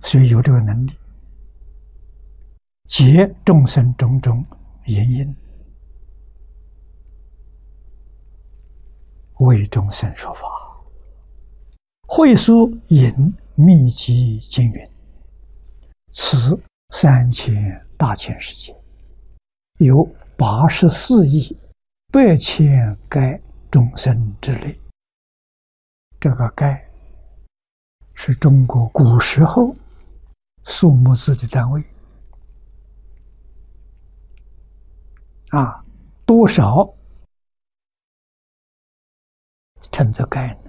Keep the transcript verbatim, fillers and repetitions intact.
所以有这个能力，解众生种种原因，为众生说法。会书引密集经云：此三千大千世界，有八十四亿百千该众生之类。这个该是中国古时候数目字的单位啊，多少称作该呢？